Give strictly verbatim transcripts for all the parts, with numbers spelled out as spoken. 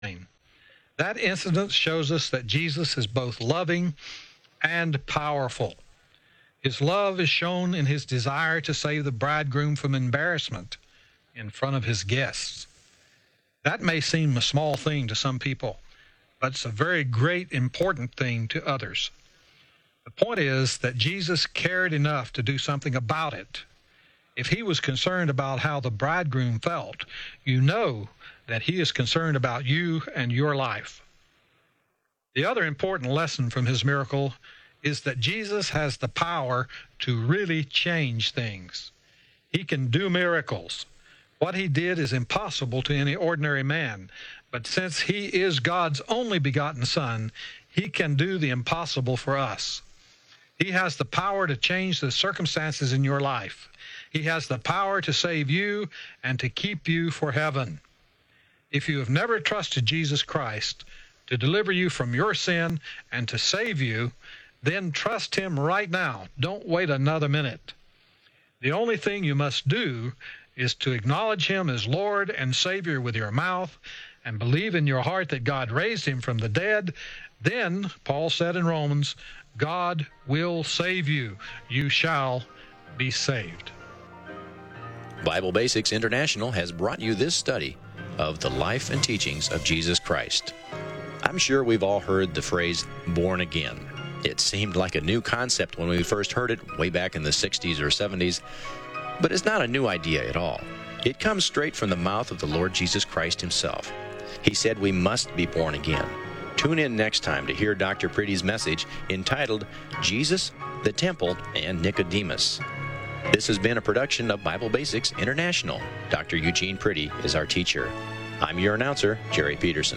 That incident shows us that Jesus is both loving and powerful. His love is shown in his desire to save the bridegroom from embarrassment in front of his guests. That may seem a small thing to some people, but it's a very great, important thing to others. The point is that Jesus cared enough to do something about it. If he was concerned about how the bridegroom felt, you know that he is concerned about you and your life. The other important lesson from his miracle is that Jesus has the power to really change things. He can do miracles. What he did is impossible to any ordinary man, but since he is God's only begotten Son, he can do the impossible for us. He has the power to change the circumstances in your life. He has the power to save you and to keep you for heaven. If you have never trusted Jesus Christ to deliver you from your sin and to save you, then trust him right now. Don't wait another minute. The only thing you must do is to acknowledge him as Lord and Savior with your mouth and believe in your heart that God raised him from the dead. Then, Paul said in Romans, God will save you. You shall be saved. Bible Basics International has brought you this study of the life and teachings of Jesus Christ. I'm sure we've all heard the phrase, born again. It seemed like a new concept when we first heard it way back in the sixties or seventies, but it's not a new idea at all. It comes straight from the mouth of the Lord Jesus Christ himself. He said we must be born again. Tune in next time to hear Doctor Pretty's message entitled Jesus, the Temple, and Nicodemus. This has been a production of Bible Basics International. Doctor Eugene Pretty is our teacher. I'm your announcer, Jerry Peterson.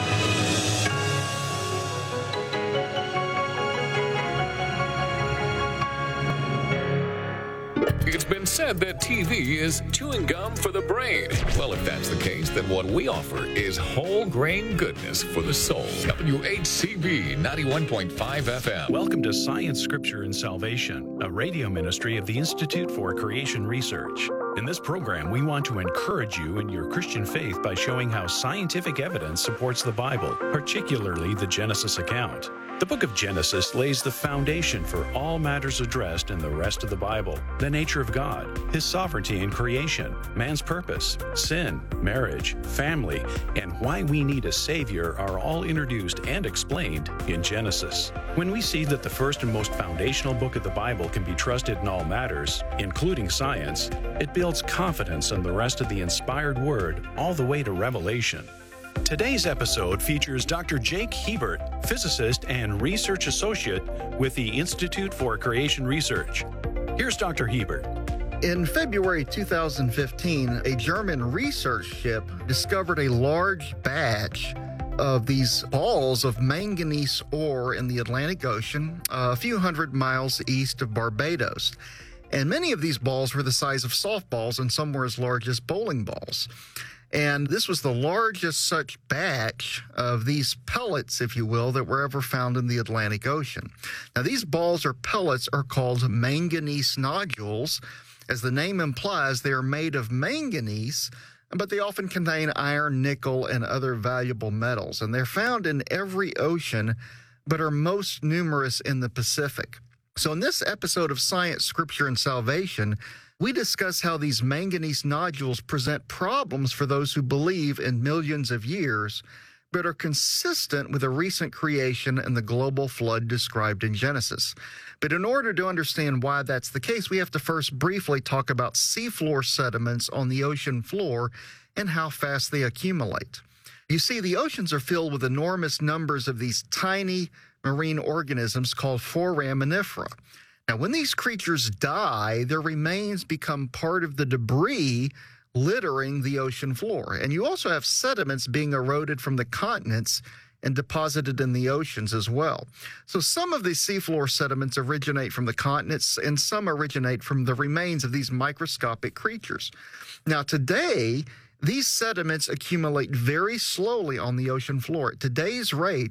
It's been said that T V is chewing gum for the brain. Well, if that's the case, then what we offer is whole grain goodness for the soul. W H C B ninety-one point five F M. Welcome to Science, Scripture, and Salvation, a radio ministry of the Institute for Creation Research. In this program, we want to encourage you in your Christian faith by showing how scientific evidence supports the Bible, particularly the Genesis account. The book of Genesis lays the foundation for all matters addressed in the rest of the Bible. The nature of God, his sovereignty in creation, man's purpose, sin, marriage, family, and why we need a Savior are all introduced and explained in Genesis. When we see that the first and most foundational book of the Bible can be trusted in all matters, including science, it builds confidence in the rest of the inspired Word all the way to Revelation. Today's episode features Doctor Jake Hebert, physicist and research associate with the Institute for Creation Research. Here's Doctor Hebert. In February two thousand fifteen, a German research ship discovered a large batch of these balls of manganese ore in the Atlantic Ocean, a few hundred miles east of Barbados. And many of these balls were the size of softballs, and some were as large as bowling balls. And this was the largest such batch of these pellets, if you will, that were ever found in the Atlantic Ocean. Now, these balls or pellets are called manganese nodules. As the name implies, they are made of manganese, but they often contain iron, nickel, and other valuable metals. And they're found in every ocean, but are most numerous in the Pacific. So in this episode of Science, Scripture, and Salvation, we discuss how these manganese nodules present problems for those who believe in millions of years, but are consistent with the recent creation and the global flood described in Genesis. But in order to understand why that's the case, we have to first briefly talk about seafloor sediments on the ocean floor and how fast they accumulate. You see, the oceans are filled with enormous numbers of these tiny marine organisms called foraminifera. Now, when these creatures die, their remains become part of the debris littering the ocean floor. And you also have sediments being eroded from the continents and deposited in the oceans as well. So some of these seafloor sediments originate from the continents, and some originate from the remains of these microscopic creatures. Now, today, these sediments accumulate very slowly on the ocean floor. At today's rates,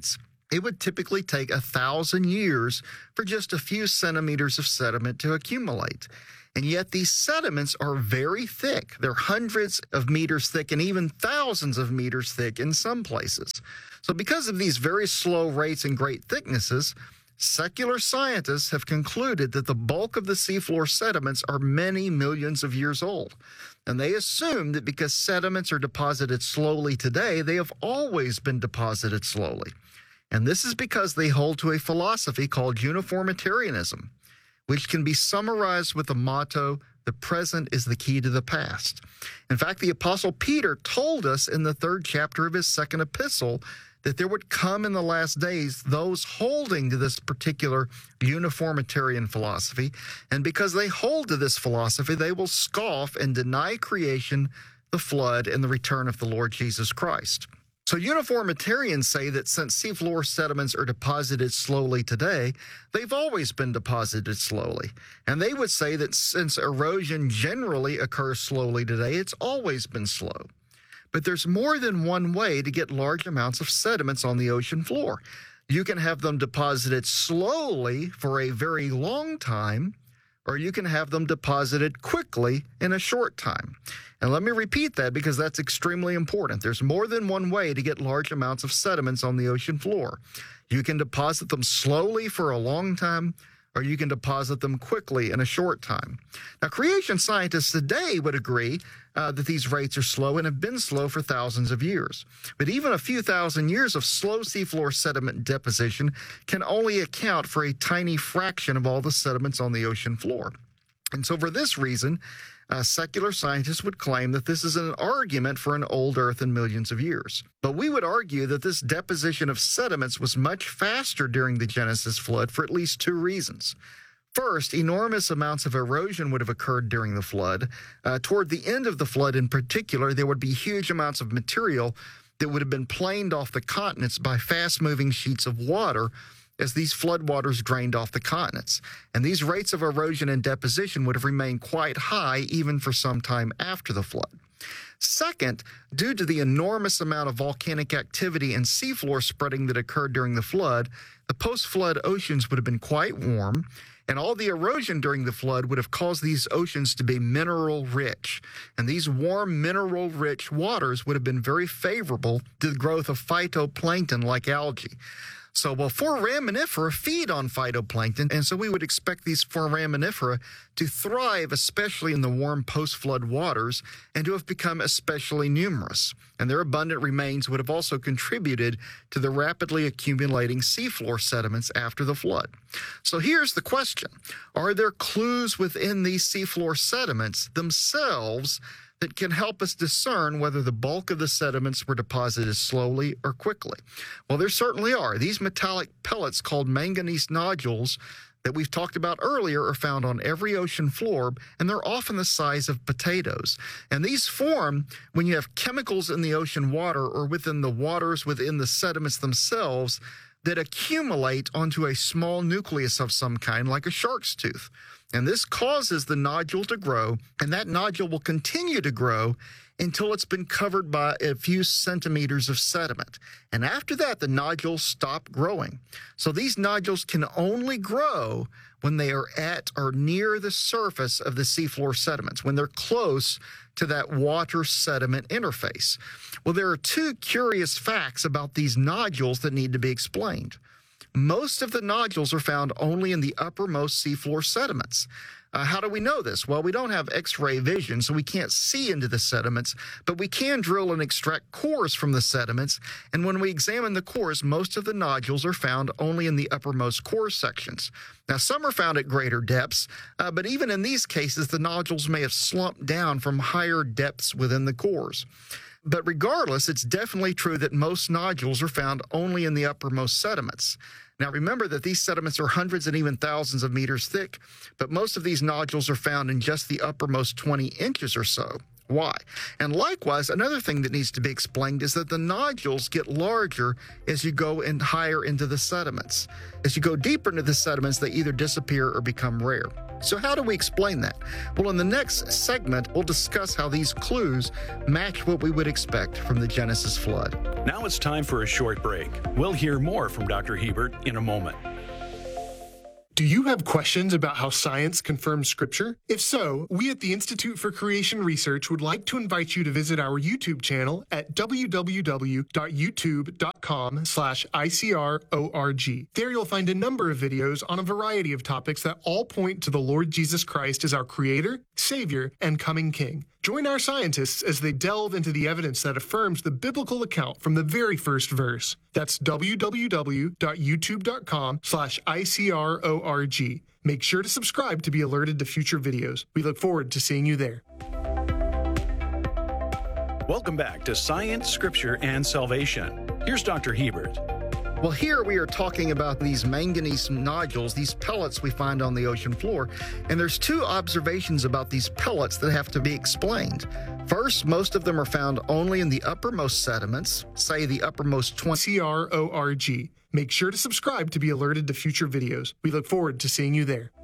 it would typically take a thousand years for just a few centimeters of sediment to accumulate. And yet these sediments are very thick. They're hundreds of meters thick and even thousands of meters thick in some places. So because of these very slow rates and great thicknesses, secular scientists have concluded that the bulk of the seafloor sediments are many millions of years old. And they assume that because sediments are deposited slowly today, they have always been deposited slowly. And this is because they hold to a philosophy called uniformitarianism, which can be summarized with the motto, "The present is the key to the past." In fact, the Apostle Peter told us in the third chapter of his second epistle that there would come in the last days those holding to this particular uniformitarian philosophy, and because they hold to this philosophy, they will scoff and deny creation, the flood, and the return of the Lord Jesus Christ. So uniformitarians say that since seafloor sediments are deposited slowly today, they've always been deposited slowly. And they would say that since erosion generally occurs slowly today, it's always been slow. But there's more than one way to get large amounts of sediments on the ocean floor. You can have them deposited slowly for a very long time, or you can have them deposited quickly in a short time. And let me repeat that because that's extremely important. There's more than one way to get large amounts of sediments on the ocean floor. You can deposit them slowly for a long time, or you can deposit them quickly in a short time. Now, creation scientists today would agree uh, that these rates are slow and have been slow for thousands of years. But even a few thousand years of slow seafloor sediment deposition can only account for a tiny fraction of all the sediments on the ocean floor. And so for this reason, Uh, secular scientists would claim that this is an argument for an old Earth in millions of years. But we would argue that this deposition of sediments was much faster during the Genesis flood for at least two reasons. First, enormous amounts of erosion would have occurred during the flood. Uh, toward the end of the flood in particular, there would be huge amounts of material that would have been planed off the continents by fast-moving sheets of water as these floodwaters drained off the continents. And these rates of erosion and deposition would have remained quite high even for some time after the flood. Second, due to the enormous amount of volcanic activity and seafloor spreading that occurred during the flood, the post-flood oceans would have been quite warm, and all the erosion during the flood would have caused these oceans to be mineral-rich. And these warm, mineral-rich waters would have been very favorable to the growth of phytoplankton like algae. So, well, foraminifera feed on phytoplankton, and so we would expect these foraminifera to thrive, especially in the warm post-flood waters, and to have become especially numerous. And their abundant remains would have also contributed to the rapidly accumulating seafloor sediments after the flood. So here's the question. Are there clues within these seafloor sediments themselves that can help us discern whether the bulk of the sediments were deposited slowly or quickly? Well, there certainly are. These metallic pellets called manganese nodules that we've talked about earlier are found on every ocean floor, and they're often the size of potatoes. And these form when you have chemicals in the ocean water or within the waters within the sediments themselves that accumulate onto a small nucleus of some kind, like a shark's tooth. And this causes the nodule to grow, and that nodule will continue to grow until it's been covered by a few centimeters of sediment. And after that, the nodules stop growing. So these nodules can only grow when they are at or near the surface of the seafloor sediments, when they're close to that water-sediment interface. Well, there are two curious facts about these nodules that need to be explained. Most of the nodules are found only in the uppermost seafloor sediments. Uh, how do we know this? Well, we don't have X-ray vision, so we can't see into the sediments, but we can drill and extract cores from the sediments, and when we examine the cores, most of the nodules are found only in the uppermost core sections. Now, some are found at greater depths, uh, but even in these cases, the nodules may have slumped down from higher depths within the cores. But regardless, it's definitely true that most nodules are found only in the uppermost sediments. Now, remember that these sediments are hundreds and even thousands of meters thick, but most of these nodules are found in just the uppermost twenty inches or so. Why? And likewise, another thing that needs to be explained is that the nodules get larger as you go in higher into the sediments. As you go deeper into the sediments, they either disappear or become rare. So how do we explain that? Well, in the next segment, we'll discuss how these clues match what we would expect from the Genesis flood. Now it's time for a short break. We'll hear more from Doctor Hebert in a moment. Do you have questions about how science confirms Scripture? If so, we at the Institute for Creation Research would like to invite you to visit our YouTube channel at w w w dot youtube dot com slash I C R O R G. There you'll find a number of videos on a variety of topics that all point to the Lord Jesus Christ as our Creator, Savior, and coming King. Join our scientists as they delve into the evidence that affirms the biblical account from the very first verse. That's w w w dot youtube dot com slash I C R O R G. Make sure to subscribe to be alerted to future videos. We look forward to seeing you there. Welcome back to Science, Scripture, and Salvation. Here's Doctor Hebert. Well, here we are talking about these manganese nodules, these pellets we find on the ocean floor, and there's two observations about these pellets that have to be explained. First, most of them are found only in the uppermost sediments, say the uppermost twenty. C R O R G. Make sure to subscribe to be alerted to future videos. We look forward to seeing you there.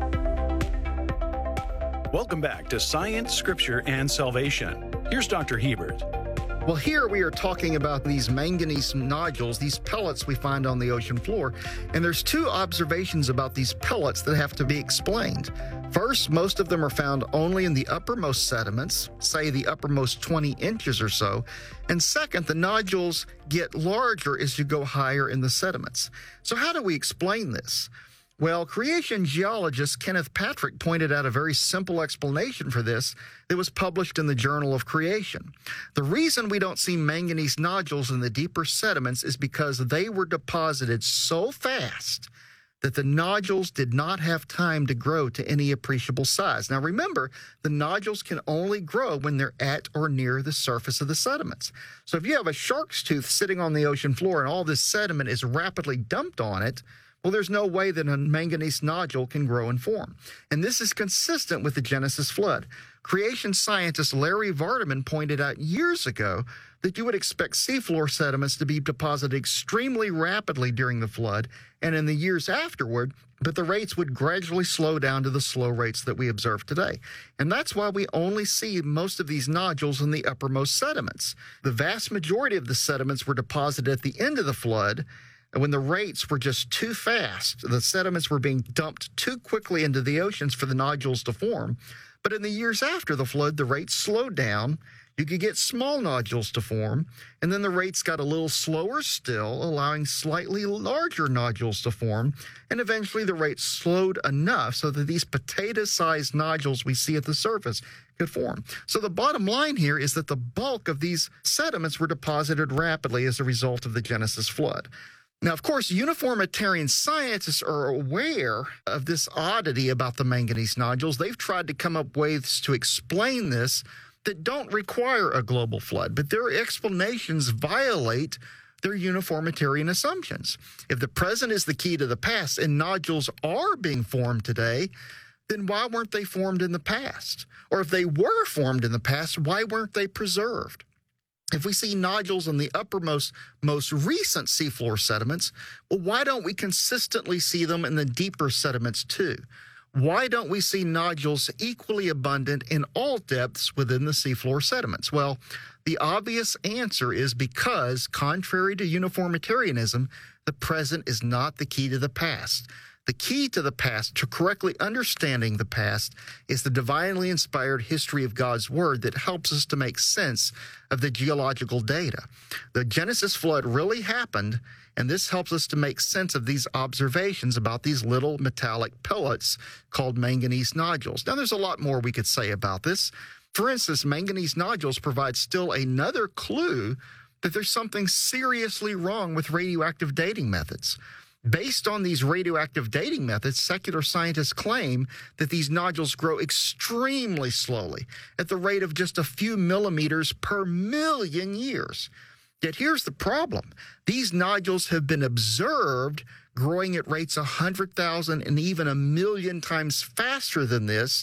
Welcome back to Science, Scripture, and Salvation. Here's Doctor Hebert. Well, here we are talking about these manganese nodules, these pellets we find on the ocean floor, and there's two observations about these pellets that have to be explained. First, most of them are found only in the uppermost sediments, say the uppermost twenty inches or so, and second, the nodules get larger as you go higher in the sediments. So how do we explain this? Well, creation geologist Kenneth Patrick pointed out a very simple explanation for this that was published in the Journal of Creation. The reason we don't see manganese nodules in the deeper sediments is because they were deposited so fast that the nodules did not have time to grow to any appreciable size. Now remember, the nodules can only grow when they're at or near the surface of the sediments. So if you have a shark's tooth sitting on the ocean floor and all this sediment is rapidly dumped on it, well, there's no way that a manganese nodule can grow and form. And this is consistent with the Genesis flood. Creation scientist Larry Vardaman pointed out years ago that you would expect seafloor sediments to be deposited extremely rapidly during the flood and in the years afterward, but the rates would gradually slow down to the slow rates that we observe today. And that's why we only see most of these nodules in the uppermost sediments. The vast majority of the sediments were deposited at the end of the flood, and when the rates were just too fast, the sediments were being dumped too quickly into the oceans for the nodules to form. But in the years after the flood, the rates slowed down. You could get small nodules to form, and then the rates got a little slower still, allowing slightly larger nodules to form, and eventually the rates slowed enough so that these potato-sized nodules we see at the surface could form. So the bottom line here is that the bulk of these sediments were deposited rapidly as a result of the Genesis flood. Now, of course, uniformitarian scientists are aware of this oddity about the manganese nodules. They've tried to come up with ways to explain this that don't require a global flood, but their explanations violate their uniformitarian assumptions. If the present is the key to the past and nodules are being formed today, then why weren't they formed in the past? Or if they were formed in the past, why weren't they preserved? If we see nodules in the uppermost, most recent seafloor sediments, well, why don't we consistently see them in the deeper sediments too? Why don't we see nodules equally abundant in all depths within the seafloor sediments? Well, the obvious answer is because, contrary to uniformitarianism, the present is not the key to the past. The key to the past, to correctly understanding the past, is the divinely inspired history of God's Word that helps us to make sense of the geological data. The Genesis flood really happened, and this helps us to make sense of these observations about these little metallic pellets called manganese nodules. Now, there's a lot more we could say about this. For instance, manganese nodules provide still another clue that there's something seriously wrong with radioactive dating methods. Based on these radioactive dating methods, secular scientists claim that these nodules grow extremely slowly, at the rate of just a few millimeters per million years. Yet here's the problem. These nodules have been observed growing at rates one hundred thousand and even a million times faster than this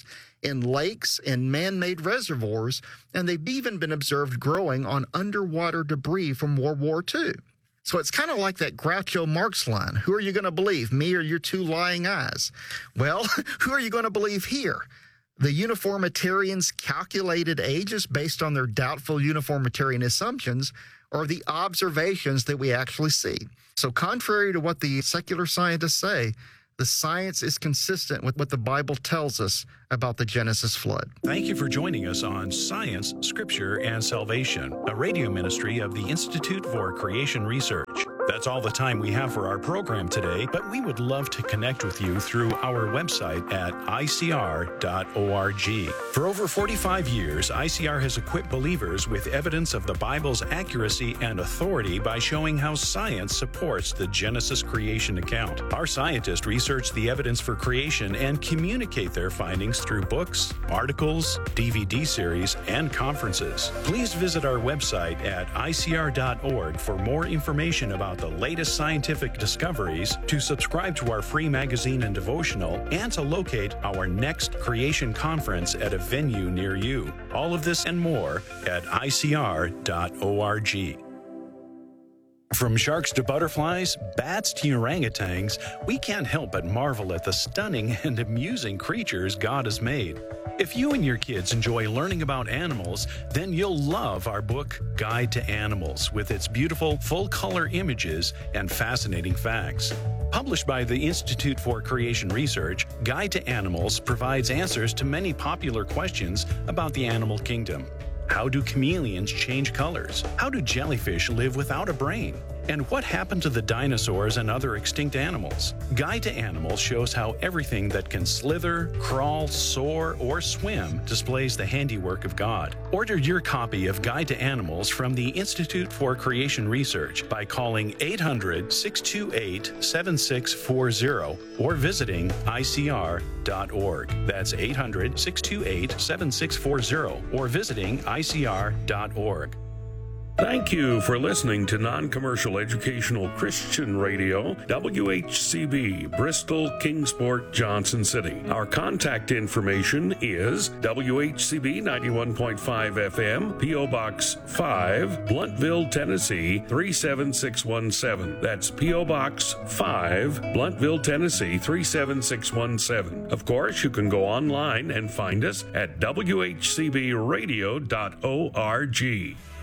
in lakes and man-made reservoirs, and they've even been observed growing on underwater debris from World War Two. So it's kind of like that Groucho Marx line. Who are you going to believe, me or your two lying eyes? Well, who are you going to believe here? The uniformitarians' calculated ages based on their doubtful uniformitarian assumptions, or the observations that we actually see? So contrary to what the secular scientists say, the science is consistent with what the Bible tells us about the Genesis flood. Thank you for joining us on Science, Scripture, and Salvation, a radio ministry of the Institute for Creation Research. That's all the time we have for our program today, but we would love to connect with you through our website at I C R dot org. For over forty-five years, I C R has equipped believers with evidence of the Bible's accuracy and authority by showing how science supports the Genesis creation account. Our scientists research the evidence for creation and communicate their findings through books, articles, D V D series, and conferences. Please visit our website at I C R dot org for more information about the latest scientific discoveries, to subscribe to our free magazine and devotional, and to locate our next creation conference at a venue near you. All of this and more at I C R dot org. From sharks to butterflies, bats to orangutans, we can't help but marvel at the stunning and amusing creatures God has made. If you and your kids enjoy learning about animals, then you'll love our book, Guide to Animals, with its beautiful full-color images and fascinating facts. Published by the Institute for Creation Research, Guide to Animals provides answers to many popular questions about the animal kingdom. How do chameleons change colors? How do jellyfish live without a brain? And what happened to the dinosaurs and other extinct animals? Guide to Animals shows how everything that can slither, crawl, soar, or swim displays the handiwork of God. Order your copy of Guide to Animals from the Institute for Creation Research by calling eight hundred, six two eight, seven six four zero or visiting I C R dot org. That's eight hundred, six two eight, seven six four zero or visiting I C R dot org. Thank you for listening to Non-Commercial Educational Christian Radio, W H C B, Bristol, Kingsport, Johnson City. Our contact information is W H C B ninety-one point five F M, P O Box five, Bluntville, Tennessee three seven six one seven. That's P O Box five, Bluntville, Tennessee three seven six one seven. Of course, you can go online and find us at W H C B radio dot org.